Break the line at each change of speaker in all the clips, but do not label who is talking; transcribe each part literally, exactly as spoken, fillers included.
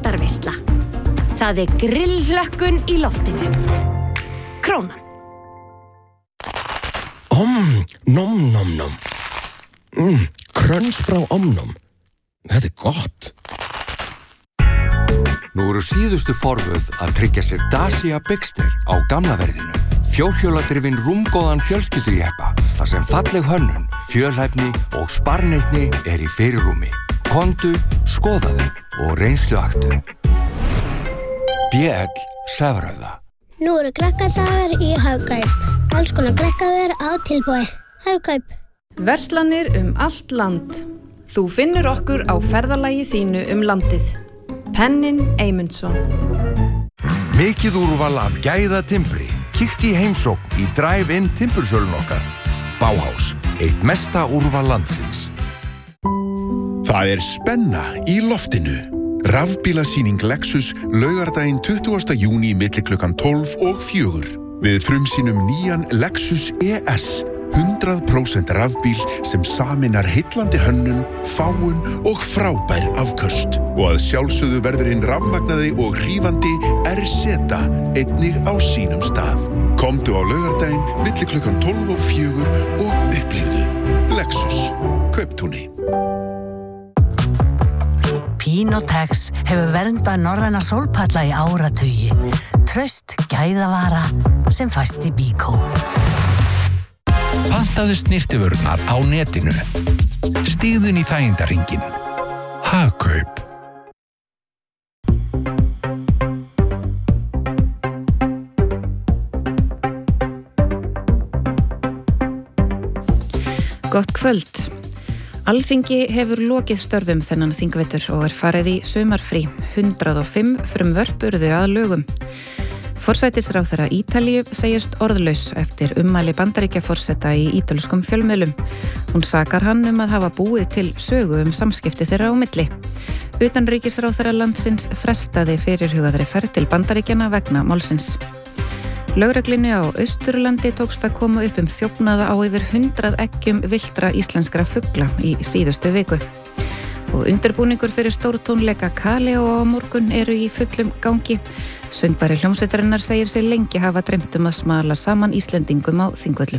matarveisla. Það er grillhlökkun í loftinu. Krónan.
Om, nom, nom, nom. Mm, kröns frá Omnom. Þetta er gott.
Nú eru síðustu forvöð að tryggja sér Dacia Bigster á gamla verðinu. Fjórhjóladrifin rúmgóðan fjölskyldujeppa, þar sem falleg hönnun, fjölhæfni og sparneytni er í fyrirrúmi. Komdu, skoðaðu og reynsluaktu. B L Sefrauða.
Nú eru krakkadagar í Hagkaup. Alls konar krakkaver á tilboði. Hagkaup.
Verslanir um allt land. Þú finnur okkur á ferðalagi þínu um landið. Pennin Eymundsson.
Mikið úrval af gæða timbri. Kíktu í heimsókn í drive-in timbursölun okkar. Bauhaus, eitt mesta úrval landsins.
Það er spenna í loftinu. Rafbílasýning Lexus laugardaginn tuttugasta júní milli klukkan tólf og fjögur. Við frumsýnum nýjan Lexus E S, hundrað prósent rafbíl sem sameinar heillandi hönnun, fágun og frábær afköst. Og að sjálfsögðu verður hinn rafmagnaði og hrífandi R-Zeta einnig á sínum stað. Komdu á laugardaginn milli klukkan tólf og fjögur og upplifðu. Lexus, Kauptúni.
Pinotex hefur verndað norræna sólpalla í áratugi. Traust gæðavara sem fæst í Bíkó.
Pantaðu snyrtivörurnar á netinu. Stígðu inn í þægindaringinn. Hagkaup.
Gott kvöld. Alþingi hefur lokið störfum þennan þingvetur og er farið í sumarfrí. hundrað og fimm frumvörp urðu að lögum. Forsætisráðherra Ítalíu segist orðlaus eftir ummæli Bandaríkjaforseta í ítölskum fjölmiðlum. Hún sakar hann um að hafa búið til sögu um samskipti þeirra á milli. Utanríkisráðherra landsins frestaði fyrirhugaðri ferð til Bandaríkjanna vegna málsins. Lögreglunni á Austurlandi tókst að koma upp um þjófnaða á yfir hundrað eggjum villtra íslenskra fugla í síðustu viku. Og undirbúningur fyrir stórtónleika Kaleo á morgun eru í fullum gangi. Söngvari hljómsveitarinnar segir sig lengi hafa dreymt um að smala saman Íslendingum á Þingvöllum.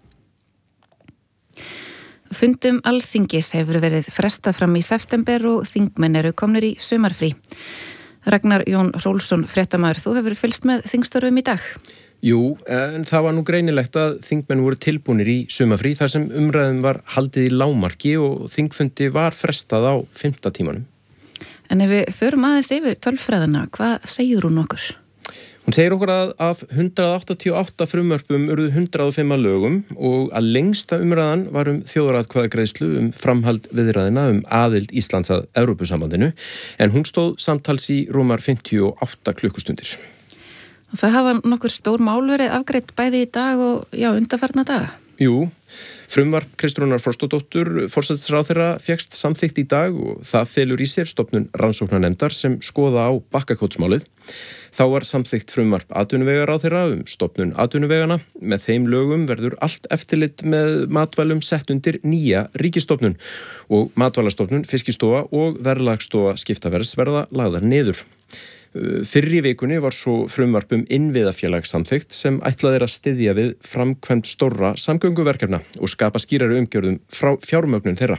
Fundum Alþingis hefur verið frestað fram í september og þingmenn eru komnir í sumarfrí. Ragnar Jón Rólfsson, fréttamaður, þú hefur fylgst með þingstörfum í dag?
Jú, en það var nú greinilegt að þingmenn voru tilbúnir í sumarfrí þar sem umræðum var haldið í lágmarki og þingfundi var frestað á fimmta tímanum.
En ef við förum aðeins yfir tölfræðina, hvað segir hún okkur?
Hún segir okkur að af hundrað áttatíu og átta frumvörpum urðu hundrað og fimm að lögum og að lengsta umræðan var um þjóðaratkvæðagreiðslu um framhald viðræðina um aðild Íslands að Evrópusambandinu, en hún stóð samtals í rúmar fimmtíu og átta klukkustundir.
Og það hafa nokkur stór mál verið afgreitt bæði í dag og já, undanfarna daga?
Jú, frumvarp Kristrúnar Frostadóttur forsætisráðherra fékkst samþykkt í dag og það felur í sér stofnun rannsóknarnefndar sem skoða á Bakkakótsmálið. Þá var samþykkt frumvarp atvinnuvegaráðherra um stofnun atvinnuvegana. Með þeim lögum verður allt eftirlit með matvælum sett undir nýja ríkisstofnun og matvælastofnun, Fiskistofa og verðlagsstofa skiptaverðs verða lagðar niður. Fyrr í vikunni var svo frumvarp um innviðafélag samþykkt sem ætlað er að styðja við framkvæmd stórra samgönguverkefna og skapa skýrari umgjörðum frá fjármögnun þeirra.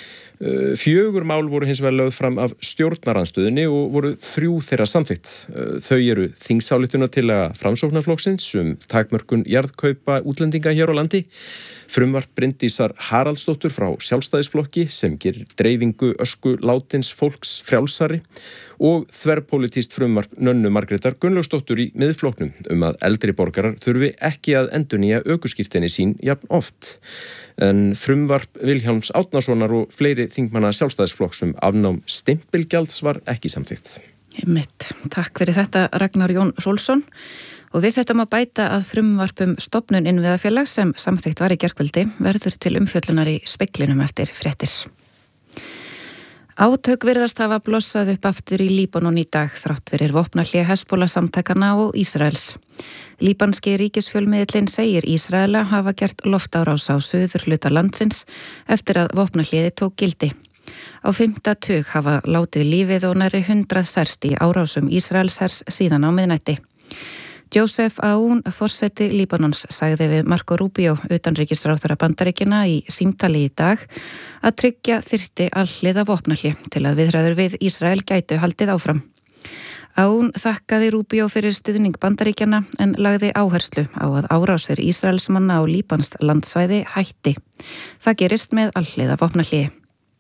Fjögur mál voru hins vegar lögð fram af stjórnarandstöðunni og voru þrjú þeirra samþykkt. Þau eru þingsályktunartillaga Framsóknarflokksins um takmörkun jarðkaupa útlendinga hér á landi, frumvarp Bryndísar Haraldsdóttur frá Sjálfstæðisflokki sem gerir dreifingu ösku látins fólks frjálsari og þverpólitískt frumvarp Nönnu Margrétar Gunnlaugsdóttur í Miðflokknum um að eldri borgarar þurfi ekki að endurnýja ökuskírteini sín jafn oft. En frumvarp Vilhjálms Árnasonar og fleiri þingmanna Sjálfstæðisflokks um afnám stimpilgjalds var ekki samþykkt.
Einmitt. Takk fyrir þetta Ragnar Jón Rólfsson. Og við þetta má bæta að frumvarpum stofnun innviðafélag sem samþykkt var í gærkvöldi verður til umfjöllunar í Speglinum eftir fréttir. Átök virðast hafa blossað upp aftur í Líbanon í dag þrátt fyrir vopnahlé Hezbollah samtakana og Ísraels. Líbanski ríkisfjölmiðillinn segir Ísraela hafa gert loftárás á suðurhluta landsins eftir að vopnahléið tók gildi. Á fimmta tug hafa látið lífið og nærri hundrað særst í árásum Ísraelshers síðan á miðnætti. Joseph Aoun, forseti Líbanons, sagði við Marco Rubio, utanríkisráðherra Bandaríkjanna í símtali í dag að tryggja þyrfti alhliða vopnahlé til að viðræður við Ísrael gætu haldið áfram. Aoun þakkaði Rubio fyrir stuðning Bandaríkjanna en lagði áherslu á að árásir Ísraelsmanna á Líbans landsvæði hætti. Það gerist með alhliða vopnahlé.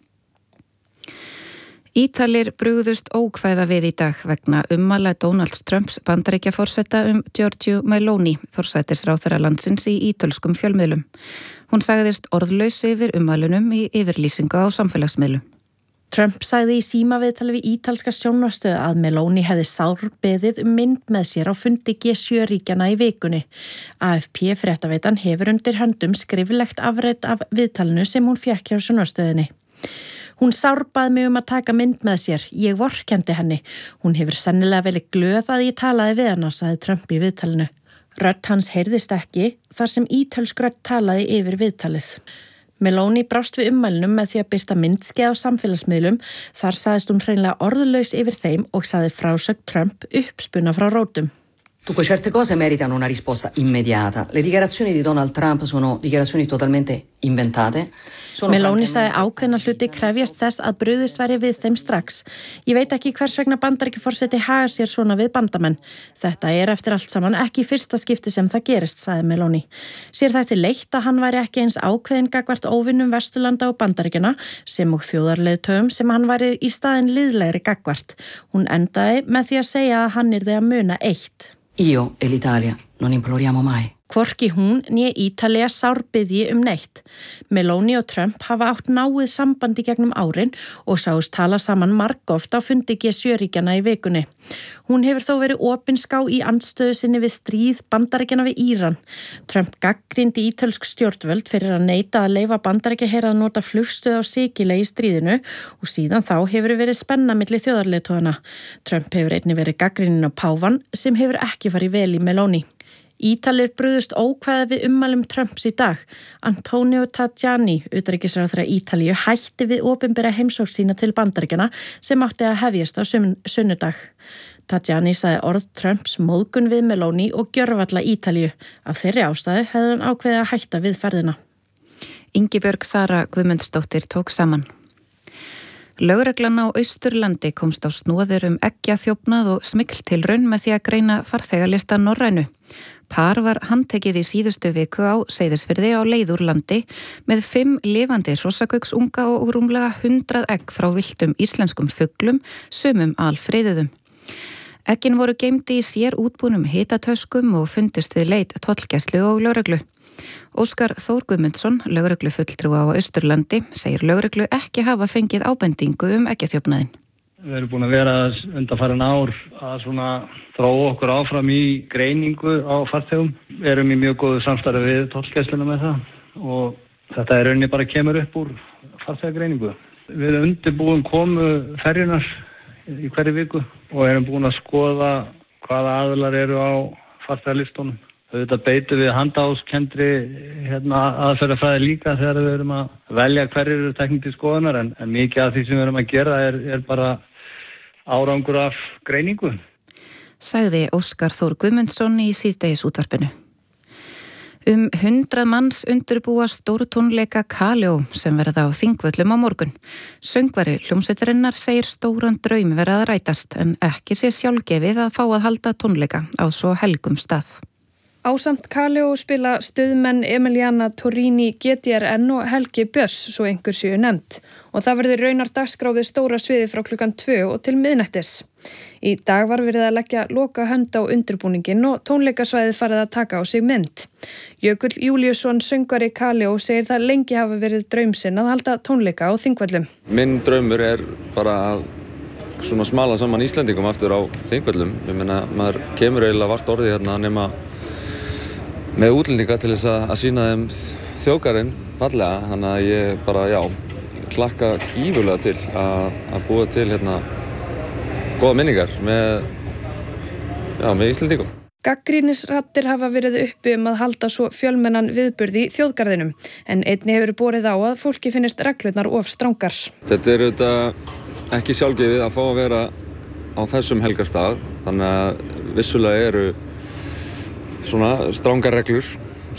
Ítalir brugðust ókvæða við í dag vegna ummæla Donald Trumps Bandaríkjaforseta um Giorgia Meloni, forsætisráðherra landsins í ítölskum fjölmiðlum. Hún sagðist orðlaus yfir ummælunum í yfirlýsingu á samfélagsmiðlum.
Trump sagði í símaviðtali við ítalska sjónvarpsstöð að Meloni hefði sárbeðið um mynd með sér á fundi G sjö ríkjanna í vikunni. A F P fréttaveitan hefur undir höndum skriflegt afrit af viðtalinu sem hún fékk hjá sjónvarpsstöðinni. Hún sárbaði mig um að taka mynd með sér. Ég vorkenndi henni. Hún hefur sennilega verið glöð að ég talaði við hana, sagði Trump í viðtalinu. Rödd hans heyrðist ekki þar sem ítölsk rödd talaði yfir viðtalið. Meloni brást við ummælinum með því að birta myndskeið á samfélagsmiðlum. Þar sagðist hún hreinlega orðlaus yfir þeim og sagði frásögn Trump uppspuna frá rótum.
Dunque certe cose meritano una risposta immediata. Le dichiarazioni di Donald Trump sono dichiarazioni totalmente inventate.
Meloni sagði ákveðna hluti krefjast þess að brugðist væri við þeim strax. Ég veit ekki hvers vegna Bandaríkjaforseti hagar sér svona við bandamenn. Þetta er eftir allt saman ekki fyrsta skipti sem það gerist, sagði Meloni. Sér þetta leitt að hann væri ekki eins ákveðin gagnvart óvinnum Vesturlanda og Bandaríkjanna sem og þjóðarleiðtogum sem hann væri í staðin liðlegri gagnvart. Hún endaði með því að segja að hann yrði að muna eitt.
Io e l'Italia non imploriamo mai.
Hvorki hún né Ítalía sárbiðji um neitt. Meloni og Trump hafa átt náið sambandi gegnum árin og sáust tala saman margoft á fundi G sjö ríkjanna í vikunni. Hún hefur þó verið opinská í andstöðu sinni við stríð Bandaríkjanna við Íran. Trump gagnrýndi ítölsk stjórnvöld fyrir að neita að leyfa Bandaríkjaher að nota flugstöð á Sikiley í stríðinu og síðan þá hefur verið spenna milli þjóðarleiðtogana. Trump hefur einnig verið gagnrýninn á páfann sem hefur ekki farið vel í Meloni. Ítalir brugðust ókvæða við ummælum Trumps í dag. Antonio Tajani, utanríkisráðherra Ítalíu, hætti við opinbera heimsókn sína til Bandaríkjanna sem átti að hefjast á sunnudag. Tajani sagði orð Trumps móðgun við Meloni og gjörvalla Ítalíu. Af þeirri ástæðu hefði hann ákveðið að hætta við ferðina.
Ingibjörg Sara Guðmundsdóttir tók saman. Lögreglan á Austurlandi komst á snoðir um eggjaþjófnað og smygltilraun með því að greina farþegalista Norrænu. Par var handtekið í síðustu viku á Seyðisfirði á leið úr landi með fimm lifandi hrossagauks-unga og rúmlega hundrað egg frá villtum íslenskum fuglum, sumum alfriðuðum. Eggin voru geymdi í sér útbúnum hitatöskum og fundust við leit tollgæslu og lögreglu. Óskar Þór Guðmundsson, lögreglufulltrúi á Austurlandi, segir lögreglu ekki hafa fengið ábendingu um eggjaþjófnaðinn.
Við erum búin að vera undanfarin ár að svona þróa okkur áfram í greiningu á farþegum. Við erum í mjög góðu samstarfi við tollgæsluna með það og þetta er rauninni bara kemur upp úr farþegagreiningu. Við erum undirbúin komu ferjunar í hverju viku og erum búin að skoða hvaða aðilar eru á farþegalistunum. Þetta beitum við handahófskendri hérna, aðferðafræði líka þegar við erum að velja hverjir eru teknir til skoðunar en, en mikið af því sem við erum að gera er, er bara árangur af greiningu.
Sagði Óskar Þór Guðmundsson í síðdegisútvarpinu. Um hundrað manns undirbúa stórtónleika Kaleo sem verða á Þingvöllum á morgun. Söngvari hljómsveitarinnar segir stóran draum verða að rætast en ekki sé sjálfgefið að fá að halda tónleika á svo helgum stað.
Ásamt Kaleo spila stuðmenn Emiliana Torrini, G D R N og Helgi Björns, svo einhver séu nefnt. Og það verður raunar dagskráfið stóra sviði frá klukkan tvö og til miðnættis. Í dag var verið að leggja loka hönd á undirbúningin og tónleikasvæðið farið að taka á sig mynd. Jökull Júlíusson, söngvari Kaleo, segir það lengi hafa verið draumsinn að halda tónleika á Þingvöllum.
Minn draumur er bara að svona smala saman Íslendingum aftur á Þingvöllum. Ég meina, maður kemur eiginlega vart orðið hérna nema með útlendinga til þess að, að sína þeim þjókarinn fallega, þannig að ég bara, já, hlakka gífurlega til að, að búa til hérna góða minningar með, já, með Íslendingum.
Gagnrýnisraddir hafa verið uppi um að halda svo fjölmennan viðburði í þjóðgarðinum, en einnig hefur borið á að fólki finnist reglurnar of strangar.
Þetta er auðvitað ekki sjálfgefið að fá að vera á þessum helgarstað, þannig að vissulega eru svona strangar reglur